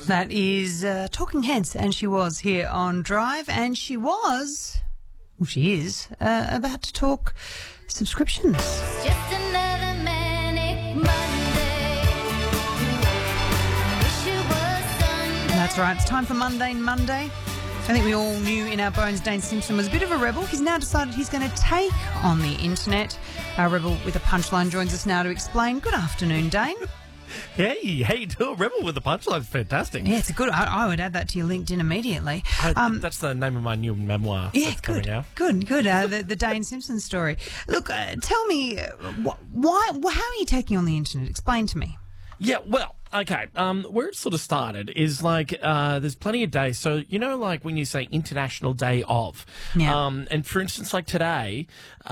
That is Talking Heads, and she was here on Drive, and she is about to talk subscriptions. Just another manic Monday. Wish it was Sunday. That's right, it's time for Mundane Monday. I think we all knew in our bones Dane Simpson was a bit of a rebel. He's now decided he's going to take on the internet. Our rebel with a punchline joins us now to explain. Good afternoon, Dane. Hey, how you doing? Rebel with the punchline's fantastic. Yeah, it's good. I would add that to your LinkedIn immediately. That's the name of my new memoir that's coming out. Good. The Dane Simpson story. Look, tell me, why? How are you taking on the internet? Explain to me. Yeah, well, okay. Where it sort of started is like there's plenty of days. So you know, like when you say International Day of, and for instance, like today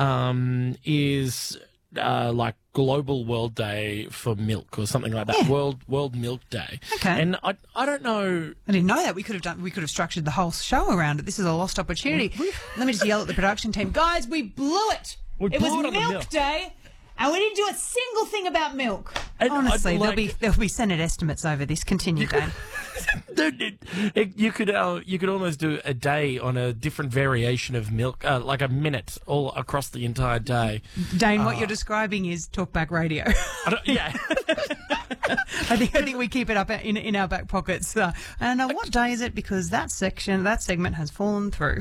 is like Global World Day for Milk or something like that. Yeah. World Milk Day. Okay. And I don't know. I didn't know that. We could have structured the whole show around it. This is a lost opportunity. Let me just yell at the production team, guys. We blew it. It was blew it on the Milk milk. Day. And we didn't do a single thing about milk. And Honestly, there'll be Senate estimates over this. Continue, Dan. You could almost do a day on a different variation of milk, like a minute all across the entire day. Dane, what you're describing is talkback radio. Yeah. I think we keep it up in our back pockets. And what day is it? Because that segment has fallen through.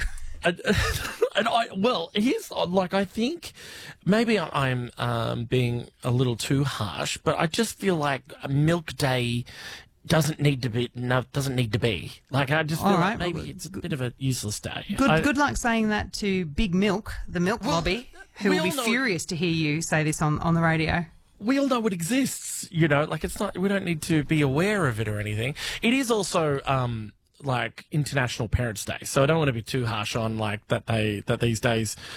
Here's like, I think maybe I'm being a little too harsh, but I just feel like a Milk Day doesn't need to be. Like, I just feel like maybe it's a bit of a useless day. Good luck saying that to Big Milk, the milk lobby, who will be furious to hear you say this on the radio. We all know it exists, you know, like it's not, we don't need to be aware of it or anything. It is also, like International Parents' Day. So I don't want to be too harsh on like that these days